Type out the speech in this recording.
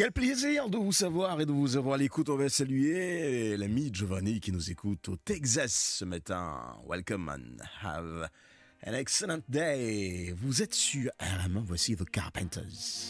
Quel plaisir de vous savoir et de vous avoir à l'écoute. On va saluer l'ami Giovanni qui nous écoute au Texas ce matin. Welcome and have an excellent day. Vous êtes sur RMA, voici The Carpenters.